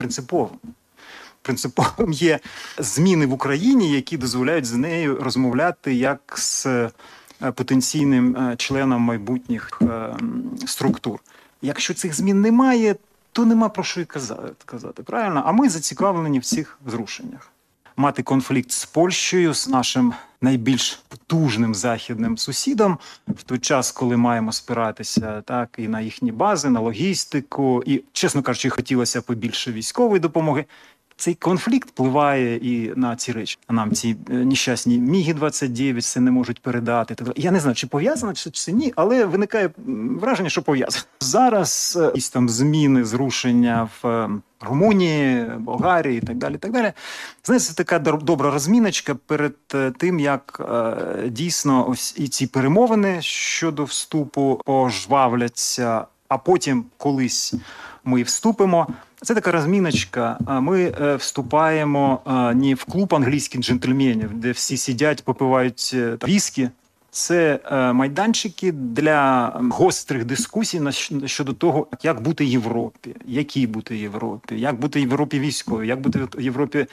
принциповим. Принциповим є зміни в Україні, які дозволяють з нею розмовляти як з потенційним членом майбутніх структур. Якщо цих змін немає, то нема про що й казати, правильно? А ми зацікавлені в цих зрушеннях. Мати конфлікт з Польщею, з нашим найбільш потужним західним сусідом, в той час, коли маємо спиратися так і на їхні бази, на логістику, і, чесно кажучи, хотілося побільше військової допомоги. Цей конфлікт впливає і на ці речі. А нам ці нещасні Міги-29 все не можуть передати. Я не знаю, чи пов'язано, чи ні, але виникає враження, що пов'язано. Зараз якісь там зміни, зрушення в Румунії, Болгарії і так далі, так далі. Знаєте, це така добра розміночка перед тим, як дійсно ось і ці перемовини щодо вступу пожвавляться, а потім колись ми вступимо. Це така розміночка. Ми вступаємо не в клуб англійських джентльменів, де всі сидять, попивають віскі. Це майданчики для гострих дискусій щодо того, як бути Європі, якій бути Європі, як бути Європі військовій, як бути Європі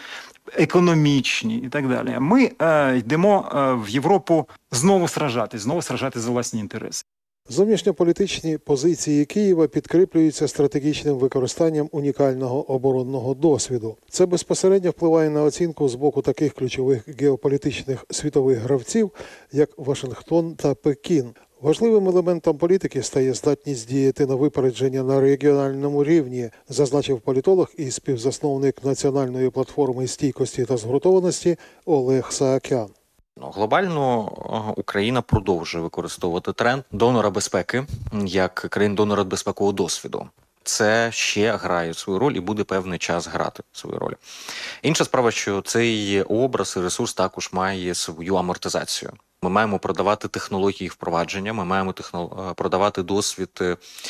економічній і так далі. Ми йдемо в Європу знову сражати за власні інтереси. Зовнішньополітичні позиції Києва підкріплюються стратегічним використанням унікального оборонного досвіду. Це безпосередньо впливає на оцінку з боку таких ключових геополітичних світових гравців, як Вашингтон та Пекін. Важливим елементом політики стає здатність діяти на випередження на регіональному рівні, зазначив політолог і співзасновник Національної платформи стійкості та згуртованості Олег Саакян. Глобально Україна продовжує використовувати тренд донора безпеки як країн-донора безпекового досвіду. Це ще грає свою роль і буде певний час грати свою роль. Інша справа, що цей образ і ресурс також має свою амортизацію. Ми маємо продавати технології впровадження, ми маємо продавати досвід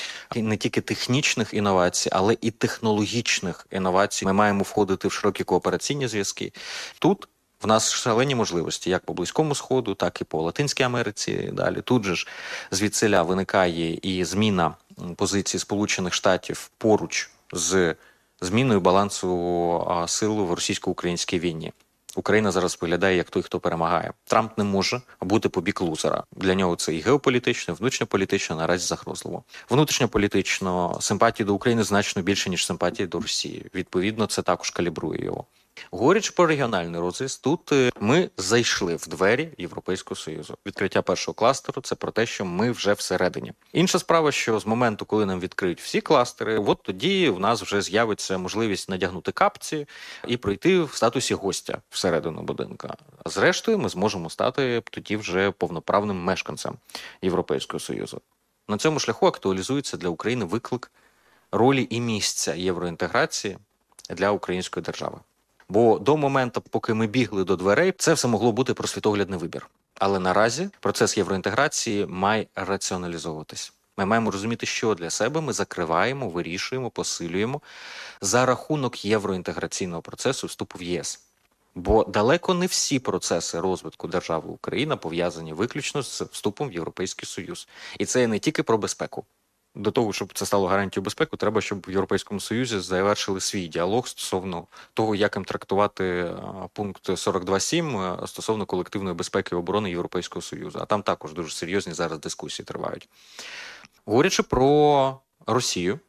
не тільки технічних інновацій, але і технологічних інновацій. Ми маємо входити в широкі коопераційні зв'язки. Тут в нас шалені можливості як по Близькому Сходу, так і по Латинській Америці. Далі тут же ж звідсиля виникає і зміна позиції Сполучених Штатів поруч з зміною балансу сил в російсько-українській війні. Україна зараз виглядає як той, хто перемагає. Трамп не може бути по бік лузера. Для нього це і геополітично, і внутрішньополітично наразі загрозливо. Внутрішньополітично симпатії до України значно більше, ніж симпатії до Росії. Відповідно, це також калібрує його. Говорячи про регіональний розріз, тут ми зайшли в двері Європейського Союзу. Відкриття першого кластеру – це про те, що ми вже всередині. Інша справа, що з моменту, коли нам відкриють всі кластери, от тоді в нас вже з'явиться можливість надягнути капці і пройти в статусі гостя всередину будинка. А зрештою, ми зможемо стати тоді вже повноправним мешканцем Європейського Союзу. На цьому шляху актуалізується для України виклик ролі і місця євроінтеграції для української держави. Бо до моменту, поки ми бігли до дверей, це все могло бути про світоглядний вибір. Але наразі процес євроінтеграції має раціоналізовуватись. Ми маємо розуміти, що для себе ми закриваємо, вирішуємо, посилюємо за рахунок євроінтеграційного процесу вступу в ЄС. Бо далеко не всі процеси розвитку держави Україна пов'язані виключно з вступом в Європейський Союз. І це не тільки про безпеку. До того, щоб це стало гарантією безпеки, треба, щоб в Європейському Союзі завершили свій діалог стосовно того, як їм трактувати пункт 42.7 стосовно колективної безпеки і оборони Європейського Союзу. А там також дуже серйозні зараз дискусії тривають. Говорячи про Росію,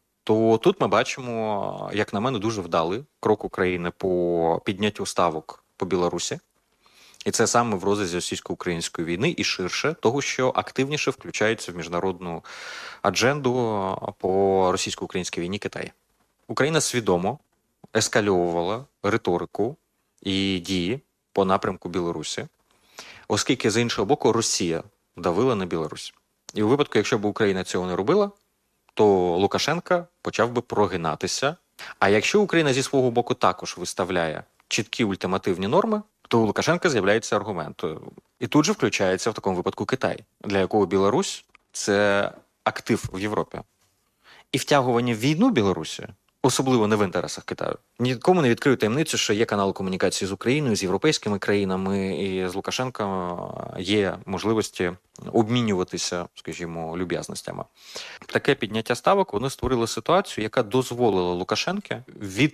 то тут ми бачимо, як на мене, дуже вдалий крок України по підняттю ставок по Білорусі. І це саме в розрізі російсько-української війни і ширше того, що активніше включається в міжнародну адженду по російсько-українській війні Китай. Україна свідомо ескальовувала риторику і дії по напрямку Білорусі, оскільки, з іншого боку, Росія давила на Білорусь. І у випадку, якщо б Україна цього не робила, то Лукашенко почав би прогинатися. А якщо Україна зі свого боку також виставляє чіткі ультимативні норми, то у Лукашенка з'являється аргумент. І тут же включається в такому випадку Китай, для якого Білорусь – це актив в Європі. І втягування в війну Білорусі особливо не в інтересах Китаю. Нікому не відкрию таємницю, що є канал комунікації з Україною, з європейськими країнами, і з Лукашенком є можливості обмінюватися, скажімо, люб'язностями. Таке підняття ставок, воно створило ситуацію, яка дозволила Лукашенку від